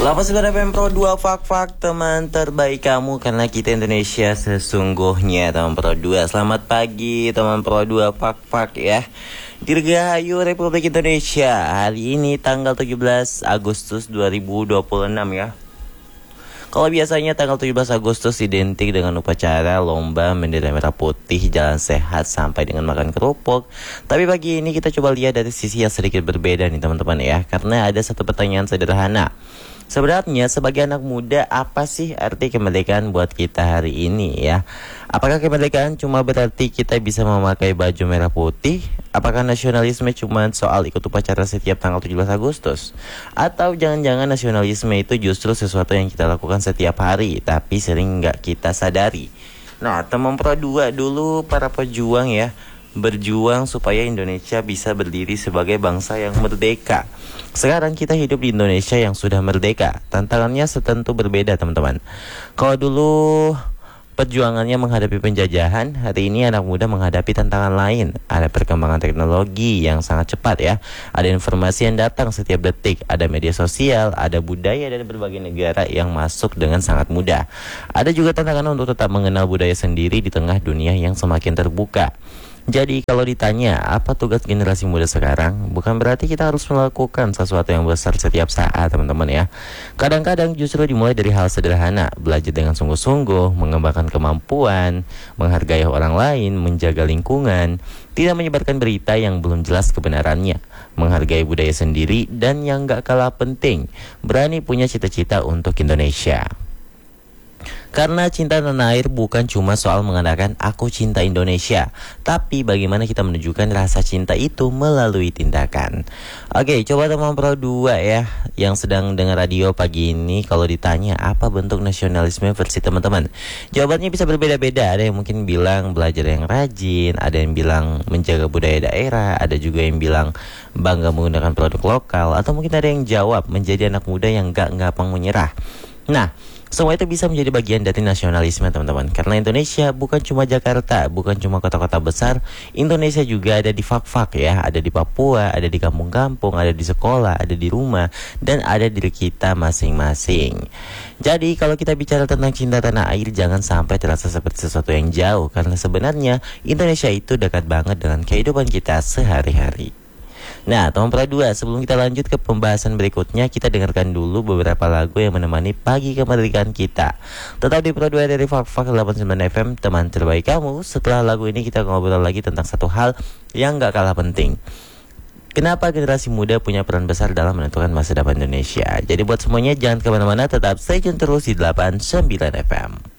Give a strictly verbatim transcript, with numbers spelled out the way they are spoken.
delapan puluh sembilan F M Pro dua Fak-Fak, teman terbaik kamu karena kita Indonesia sesungguhnya. Teman Pro dua, selamat pagi teman Pro dua Fak-Fak ya. Dirgahayu Republik Indonesia. Hari ini tanggal tujuh belas Agustus dua ribu dua puluh enam ya. Kalau biasanya tanggal tujuh belas Agustus identik dengan upacara lomba bendera merah putih, jalan sehat sampai dengan makan kerupuk. Tapi pagi ini kita coba lihat dari sisi yang sedikit berbeda nih teman-teman ya. Karena ada satu pertanyaan sederhana. Sebenarnya sebagai anak muda, apa sih arti kemerdekaan buat kita hari ini ya? Apakah kemerdekaan cuma berarti kita bisa memakai baju merah putih? Apakah nasionalisme cuma soal ikut upacara setiap tanggal tujuh belas Agustus? Atau jangan-jangan nasionalisme itu justru sesuatu yang kita lakukan setiap hari tapi sering nggak kita sadari? Nah, teman Pro dua dulu para pejuang ya, berjuang supaya Indonesia bisa berdiri sebagai bangsa yang merdeka. Sekarang kita hidup di Indonesia yang sudah merdeka. Tantangannya setentu berbeda teman-teman. Kalau dulu perjuangannya menghadapi penjajahan, hari ini anak muda menghadapi tantangan lain. Ada perkembangan teknologi yang sangat cepat ya. Ada informasi yang datang setiap detik. Ada media sosial, ada budaya dari berbagai negara yang masuk dengan sangat mudah. Ada juga tantangan untuk tetap mengenal budaya sendiri di tengah dunia yang semakin terbuka. Jadi kalau ditanya apa tugas generasi muda sekarang, bukan berarti kita harus melakukan sesuatu yang besar setiap saat teman-teman ya. Kadang-kadang justru dimulai dari hal sederhana, belajar dengan sungguh-sungguh, mengembangkan kemampuan, menghargai orang lain, menjaga lingkungan, tidak menyebarkan berita yang belum jelas kebenarannya, menghargai budaya sendiri, dan yang gak kalah penting, berani punya cita-cita untuk Indonesia. Karena cinta tanah air bukan cuma soal mengatakan aku cinta Indonesia, tapi bagaimana kita menunjukkan rasa cinta itu melalui tindakan. Oke, coba teman Pro dua ya yang sedang dengar radio pagi ini, kalau ditanya apa bentuk nasionalisme versi teman-teman, jawabannya bisa berbeda-beda. Ada yang mungkin bilang belajar yang rajin, ada yang bilang menjaga budaya daerah, ada juga yang bilang bangga menggunakan produk lokal, atau mungkin ada yang jawab menjadi anak muda yang gak gampang menyerah. Nah, semua itu bisa menjadi bagian dari nasionalisme teman-teman. Karena Indonesia bukan cuma Jakarta, bukan cuma kota-kota besar. Indonesia juga ada di Fak-Fak ya. Ada di Papua, ada di kampung-kampung, ada di sekolah, ada di rumah, dan ada di kita masing-masing. Jadi kalau kita bicara tentang cinta tanah air, jangan sampai terasa seperti sesuatu yang jauh. Karena sebenarnya Indonesia itu dekat banget dengan kehidupan kita sehari-hari. Nah, teman Pro dua, sebelum kita lanjut ke pembahasan berikutnya, kita dengarkan dulu beberapa lagu yang menemani pagi kemerdekaan kita. Tetap di Pro dua dari Fak-Fak delapan puluh sembilan F M, teman terbaik kamu. Setelah lagu ini kita ngobrol lagi tentang satu hal yang gak kalah penting. Kenapa generasi muda punya peran besar dalam menentukan masa depan Indonesia? Jadi buat semuanya jangan kemana-mana, tetap stay tune terus di delapan puluh sembilan F M.